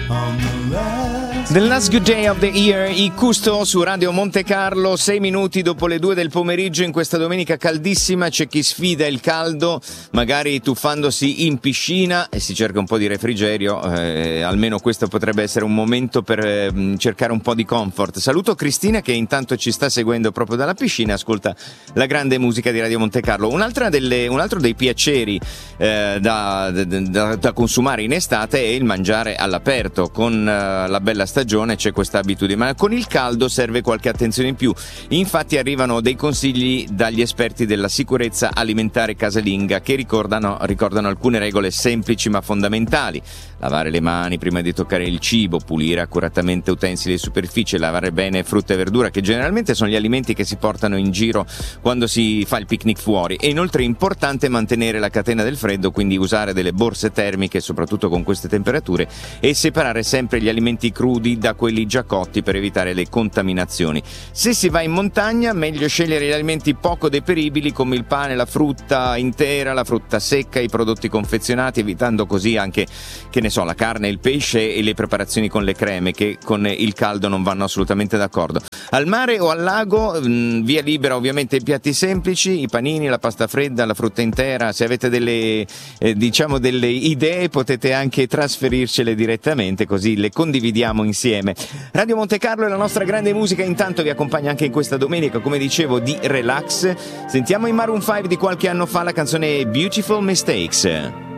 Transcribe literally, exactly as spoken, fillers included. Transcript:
The Last Good Day of the Year, i Custo su Radio Monte Carlo, sei minuti dopo le due del pomeriggio in questa domenica caldissima. C'è chi sfida il caldo, magari tuffandosi in piscina e si cerca un po' di refrigerio, eh, almeno questo potrebbe essere un momento per eh, cercare un po' di comfort. Saluto Cristina che intanto ci sta seguendo proprio dalla piscina e ascolta la grande musica di Radio Monte Carlo. Un'altra delle, un altro dei piaceri eh, da, da, da consumare in estate è il mangiare all'aperto. Con uh, la bella stagione c'è questa abitudine, ma con il caldo serve qualche attenzione in più. Infatti arrivano dei consigli dagli esperti della sicurezza alimentare casalinga che ricordano, ricordano alcune regole semplici ma fondamentali: lavare le mani prima di toccare il cibo, pulire accuratamente utensili e superficie, lavare bene frutta e verdura, che generalmente sono gli alimenti che si portano in giro quando si fa il picnic fuori. E inoltre è importante mantenere la catena del freddo, quindi usare delle borse termiche soprattutto con queste temperature, e separare sempre gli alimenti crudi da quelli già cotti per evitare le contaminazioni. Se si va in montagna, meglio scegliere gli alimenti poco deperibili come il pane, la frutta intera, la frutta secca, i prodotti confezionati, evitando così anche, che ne so, la carne, il pesce e le preparazioni con le creme, che con il caldo non vanno assolutamente d'accordo. Al mare o al lago, mh, via libera ovviamente i piatti semplici, i panini, la pasta fredda, la frutta intera. Se avete delle eh, diciamo delle idee potete anche trasferircele direttamente, così le condividiamo insieme. Radio Monte Carlo è la nostra grande musica, intanto vi accompagna anche in questa domenica, come dicevo, di relax. Sentiamo i Maroon cinque di qualche anno fa la canzone Beautiful Mistakes.